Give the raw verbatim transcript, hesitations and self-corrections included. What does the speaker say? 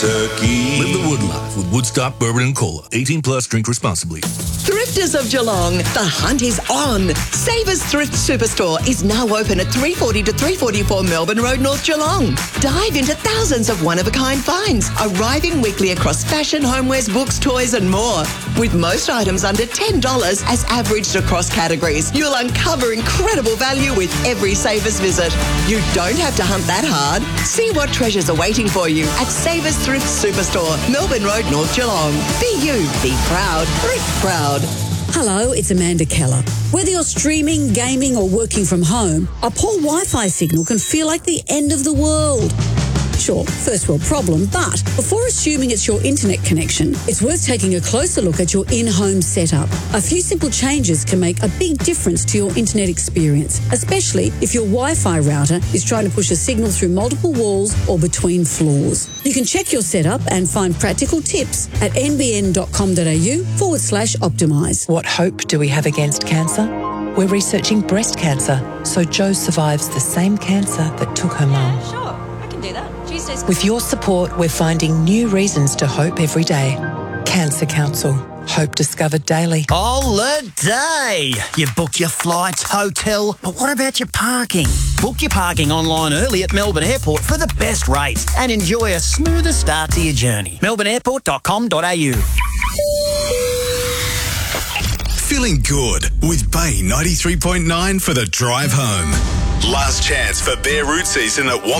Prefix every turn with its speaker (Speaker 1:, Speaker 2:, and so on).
Speaker 1: turkey.
Speaker 2: Live the Wood life with Woodstock Bourbon and Cola. eighteen plus, drink responsibly.
Speaker 3: Thrifters of Geelong, the hunt is on. Savers Thrift Superstore is now open at three forty to three forty-four Melbourne Road, North Geelong. Dive into thousands of one-of-a-kind finds, arriving weekly across fashion, homewares, books, toys and more. With most items under ten dollars as averaged across categories, you'll uncover incredible value with every Savers visit. You don't have to hunt that hard. See what treasures are waiting for you at Savers Thrift Superstore, Melbourne Road, North Geelong. Be you, be proud, thrift proud.
Speaker 4: Hello, it's Amanda Keller. Whether you're streaming, gaming or working from home, a poor Wi-Fi signal can feel like the end of the world. Sure, first world problem, but before assuming it's your internet connection, it's worth taking a closer look at your in-home setup. A few simple changes can make a big difference to your internet experience, especially if your Wi-Fi router is trying to push a signal through multiple walls or between floors. You can check your setup and find practical tips at nbn.com.au forward slash optimise.
Speaker 5: What hope do we have against cancer? We're researching breast cancer, so Jo survives the same cancer that took her mum.
Speaker 6: Yeah, sure. I can do that. Tuesdays.
Speaker 5: With your support, we're finding new reasons to hope every day. Cancer Council. Hope discovered daily.
Speaker 7: Holiday! You've booked your flights, hotel, but what about your parking? Book your parking online early at Melbourne Airport for the best rates and enjoy a smoother start to your journey. melbourne airport dot com dot a u.
Speaker 1: Feeling good with Bay ninety-three point nine for the drive home. Last chance for bare root season at Wombat.